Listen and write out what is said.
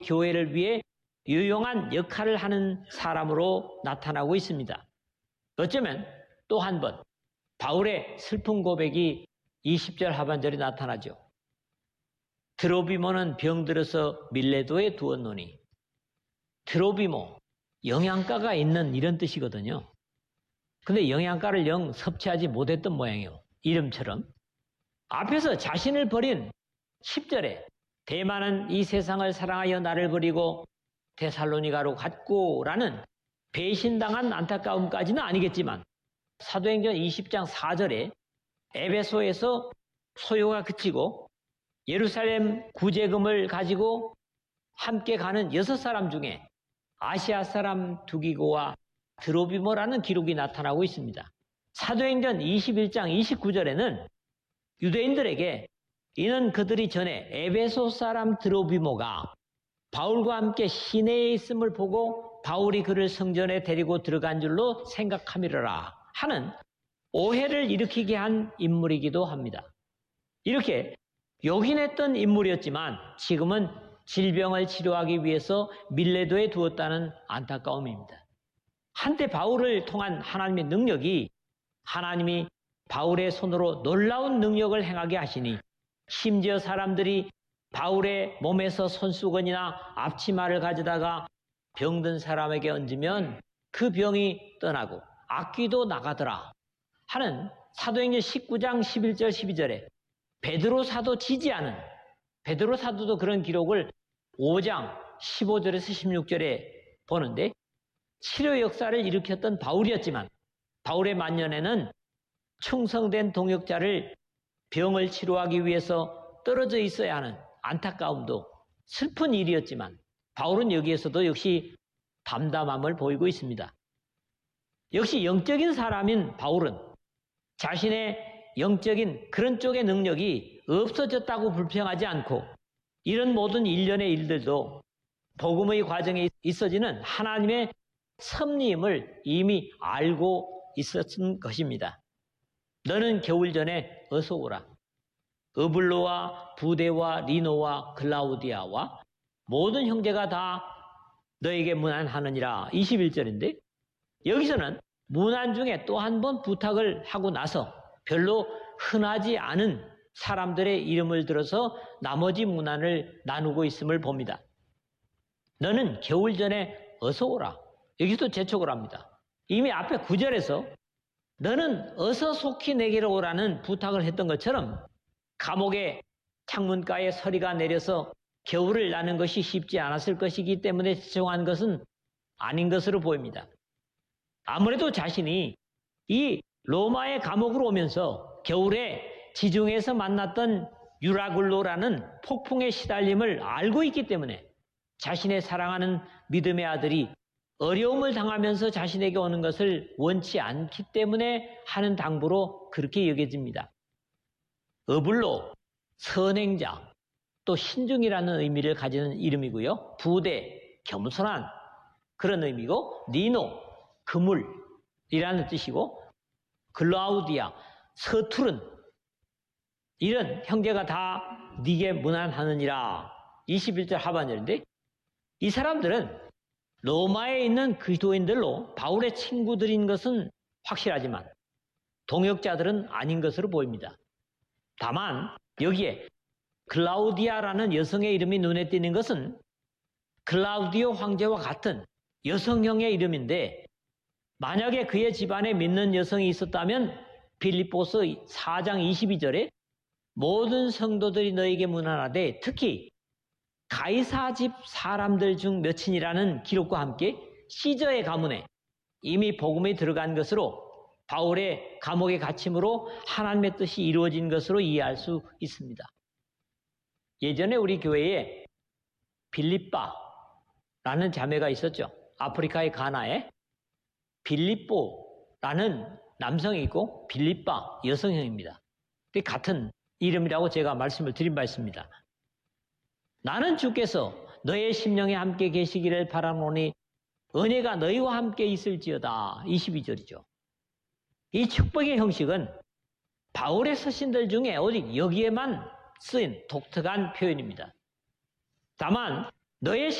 교회를 위해 유용한 역할을 하는 사람으로 나타나고 있습니다. 어쩌면 또 한 번 바울의 슬픈 고백이 20절 하반절에 나타나죠. 드로비모는 병들어서 밀레도에 두었노니, 드로비모, 영양가가 있는 이런 뜻이거든요. 근데 영양가를 영 섭취하지 못했던 모양이에요. 이름처럼. 앞에서 자신을 버린 10절에 대만은 이 세상을 사랑하여 나를 버리고 데살로니가로 갔고라는 배신당한 안타까움까지는 아니겠지만 사도행전 20장 4절에 에베소에서 소요가 그치고 예루살렘 구제금을 가지고 함께 가는 6사람 중에 아시아 사람 두기고와 드로비모라는 기록이 나타나고 있습니다. 사도행전 21장 29절에는 유대인들에게 이는 그들이 전에 에베소 사람 드로비모가 바울과 함께 시내에 있음을 보고 바울이 그를 성전에 데리고 들어간 줄로 생각함이러라 하는 오해를 일으키게 한 인물이기도 합니다. 이렇게 요긴했던 인물이었지만 지금은 질병을 치료하기 위해서 밀레도에 두었다는 안타까움입니다. 한때 바울을 통한 하나님의 능력이 하나님이 바울의 손으로 놀라운 능력을 행하게 하시니 심지어 사람들이 바울의 몸에서 손수건이나 앞치마를 가져다가 병든 사람에게 얹으면 그 병이 떠나고 악귀도 나가더라 하는 사도행전 19장 11절 12절에 베드로 사도 지지 않은 베드로 사도도 그런 기록을 5장 15절에서 16절에 보는데 치료 역사를 일으켰던 바울이었지만 바울의 만년에는 충성된 동역자를 병을 치료하기 위해서 떨어져 있어야 하는 안타까움도 슬픈 일이었지만 바울은 여기에서도 역시 담담함을 보이고 있습니다. 역시 영적인 사람인 바울은 자신의 영적인 그런 쪽의 능력이 없어졌다고 불평하지 않고 이런 모든 일련의 일들도 복음의 과정에 있어지는 하나님의 섭리임을 이미 알고 있었던 것입니다. 너는 겨울 전에 어서 오라. 어블로와 부데와 리노와 글라우디아와 모든 형제가 다 너에게 문안하느니라 21절인데 여기서는 문안 중에 또 한 번 부탁을 하고 나서 별로 흔하지 않은 사람들의 이름을 들어서 나머지 문안을 나누고 있음을 봅니다. 너는 겨울 전에 어서 오라. 여기서 재촉을 합니다. 이미 앞에 9절에서 너는 어서 속히 내게로 오라는 부탁을 했던 것처럼 감옥의 창문가에 서리가 내려서 겨울을 나는 것이 쉽지 않았을 것이기 때문에 지정한 것은 아닌 것으로 보입니다. 아무래도 자신이 이 로마의 감옥으로 오면서 겨울에 지중해에서 만났던 유라굴로라는 폭풍의 시달림을 알고 있기 때문에 자신의 사랑하는 믿음의 아들이 어려움을 당하면서 자신에게 오는 것을 원치 않기 때문에 하는 당부로 그렇게 여겨집니다. 어블로, 선행자, 또 신중이라는 의미를 가지는 이름이고요. 부대, 겸손한 그런 의미고 니노, 그물이라는 뜻이고 글라우디아, 서투른 이런 형제가 다 네게 문안하느니라 21절 하반절인데 이 사람들은 로마에 있는 그리스도인들로 바울의 친구들인 것은 확실하지만 동역자들은 아닌 것으로 보입니다. 다만 여기에 클라우디아라는 여성의 이름이 눈에 띄는 것은 클라우디오 황제와 같은 여성형의 이름인데 만약에 그의 집안에 믿는 여성이 있었다면 빌립보서 4장 22절에 모든 성도들이 너에게 문안하되 특히 가이사 집 사람들 중 몇인이라는 기록과 함께 시저의 가문에 이미 복음이 들어간 것으로 바울의 감옥에 갇힘으로 하나님의 뜻이 이루어진 것으로 이해할 수 있습니다. 예전에 우리 교회에 빌립바라는 자매가 있었죠. 아프리카의 가나에 빌립보라는 남성이 있고 빌립바 여성형입니다. 같은 이름이라고 제가 말씀을 드린 바 있습니다. 나는 주께서 너의 심령에 함께 계시기를 바라노니 은혜가 너희와 함께 있을지어다. 22절이죠. 이 축복의 형식은 바울의 서신들 중에 오직 여기에만 쓰인 독특한 표현입니다. 다만 너의